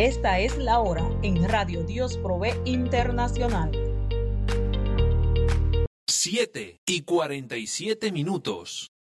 Esta es la hora en Radio Dios Provee Internacional. 7:47.